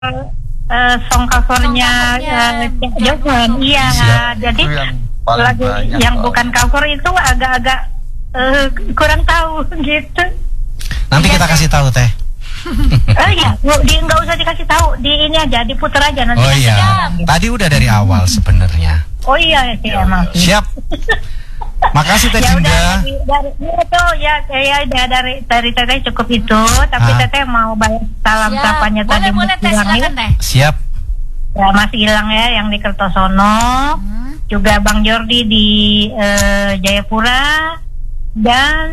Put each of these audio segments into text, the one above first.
song covernya Johan. Iya, jadi lagu yang bukan cover itu agak-agak kurang tahu gitu. Nanti kita kasih tahu Teh. Iya, nggak usah dikasih tahu, di ini aja diputar aja nanti. Oh iya, tadi udah dari awal sebenarnya. Oh iya sih emang. Siap. Makasih Teh Ya Dinda. udah dari Teteh cukup itu, tapi Teteh mau balas salam sapanya tadi boleh Teh, silakan Teh. Siap. Ya Mas Gilang ya yang di Kertosono, juga Bang Jordi di Jayapura, dan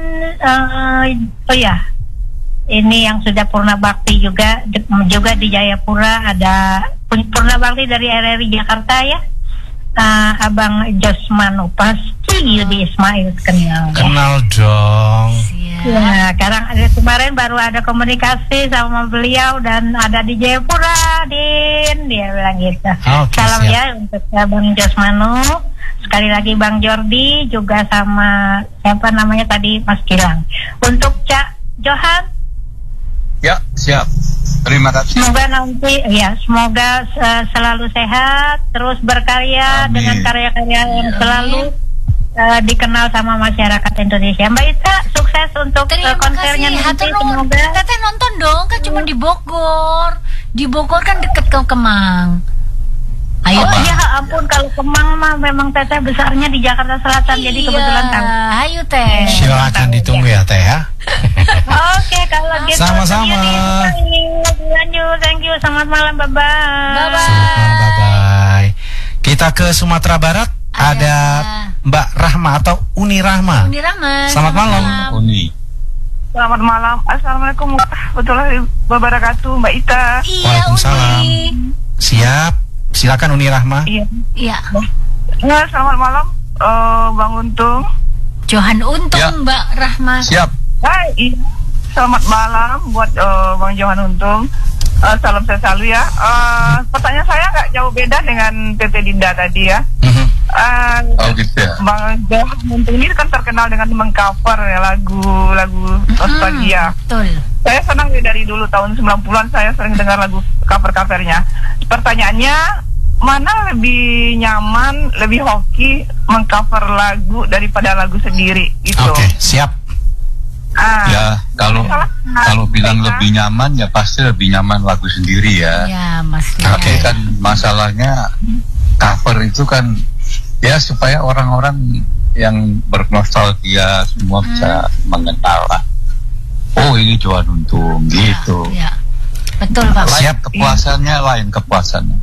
oh ya ini yang sudah Purna Bakti juga di Jayapura, ada Purna Bakti dari RRI Jakarta ya. Abang Josman pasti Yudi Ismail kenal dong. Ya, kemarin baru ada komunikasi sama beliau dan ada di Jayapura, Din, dia bilang gitu. Salam siap. Ya untuk Bang Josmanu, sekali lagi Bang Jordi, juga sama siapa namanya tadi Mas Gilang. Untuk Cak Johan. Ya, siap. Terima kasih. Semoga selalu sehat, terus berkarya. Amin. Dengan karya-karya yang selalu dikenal sama masyarakat Indonesia. Mbak Ita, sukses untuk konsernya nanti. Semoga. Teteh nonton dong, kan cuma di Bogor. Di Bogor kan deket ke Kemang. Ayo. Oh ya ampun, kalau Kemang mah memang Teteh besarnya di Jakarta Selatan, jadi kebetulan tahu. Ayo Teh. Silakan ditunggu ya Teh ya. Oke, kalau gitu. Sama-sama. Lanjut, thank you. Selamat malam, bye-bye. Bye-bye. Kita ke Sumatera Barat. Ada Mbak Rahma atau Uni Rahma. Uni Rahma. Selamat malam. Uni. Selamat malam. Assalamualaikum warahmatullahi wabarakatuh, Mbak Ita. Waalaikumsalam. Siap. Silakan Uni Rahma. Iya. Selamat malam, Bang Untung. Johan Untung, ya. Mbak Rahma. Siap. Hai. Selamat malam buat Bang Johan Untung. Salam sehat selalu ya. Pertanyaan saya nggak jauh beda dengan Tete Dinda tadi ya. Gitu ya. Bang Johan Untung ini kan terkenal dengan mengcover ya, lagu nostalgia. Betul. Saya senang dari dulu tahun 90-an saya sering dengar lagu cover-covernya. Pertanyaannya, mana lebih nyaman, lebih hoki mengcover lagu daripada lagu sendiri gitu. Oke, siap. Ya, kalau bilang lebih nyaman ya pasti lebih nyaman lagu sendiri ya. Ya, Mas. Tapi kan masalahnya cover itu kan ya supaya orang-orang yang bernostalgia semua bisa mengenal lah. Oh, ini Johan Untung gitu. Ya. Betul, Pak. Siap. Lain kepuasannya.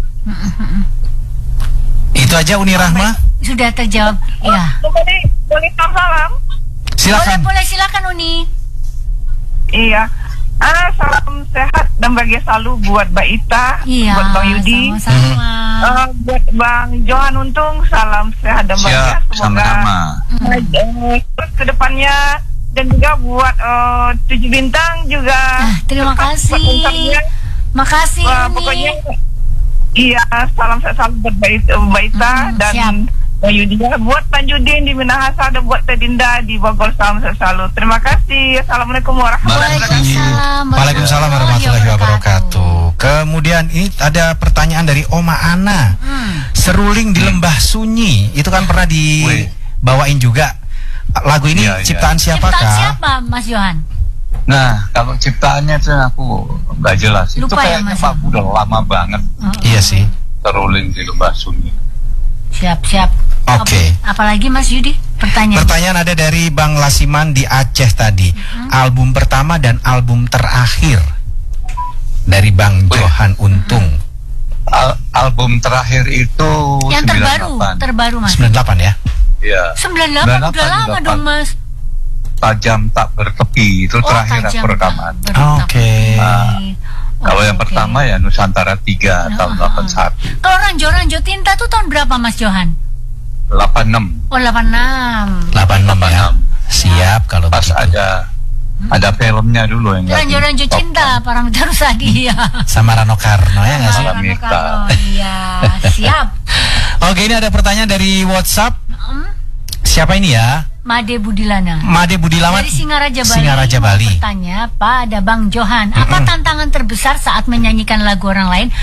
Itu aja Uni Rahma. Sudah terjawab. Ya. Boleh salam. Silakan. Boleh silakan Uni. Iya. Salam sehat dan bahagia selalu buat Mbak Ita, buat Bang Yudi, buat Bang Johan Untung, salam sehat dan bahagia. Semoga ke depannya, dan juga buat 7 bintang juga. Terima kasih. Makasih Uni. Pokoknya iya, salam sehat selalu buat Mbak Ita dan Bang Yudi, buat Tanjudin di Minahasa, dan buat Teh Dinda di Bogor, salam sehat selalu. Terima kasih. Assalamualaikum warahmatullahi wabarakatuh. Waalaikumsalam warahmatullahi wabarakatuh. Kemudian ini ada pertanyaan dari Oma Ana. Seruling di Lembah Sunyi, itu kan pernah dibawain juga. Lagu ini ciptaan siapakah? Ciptaan siapa, Mas Johan? Nah, kalau ciptaannya itu aku nggak jelas. Lupa itu ya, kayaknya Mas? Pak udah lama banget. Iya sih. Seruling di Lembah Sunyi. Siap. Oke. Apalagi Mas Yudi? Pertanyaan ada dari Bang Lasiman di Aceh tadi. Album pertama dan album terakhir dari Bang Johan Untung. Album terakhir itu yang 98. terbaru Mas. 98 ya? Iya. 98 udah lama dong Mas. Tajam tak bertepi itu terakhir aku rekaman. Oke. Kalau yang pertama ya Nusantara 3 tahun 81. Kalau Ranjo Tinta tuh tahun berapa Mas Johan? 86. Oh 86 ya. Siap kalau pas begitu. Ada filmnya dulu yang Ranjo Cinta Paramita Rusadi ya. Sama Rano Karno ya nggak sih? Iya. Siap. Oke, ini ada pertanyaan dari WhatsApp. Siapa ini ya? Made Budilana. Made Budilana dari Singaraja Bali. Singaraja Bali. Bertanya pada Bang Johan, apa tantangan terbesar saat menyanyikan lagu orang lain?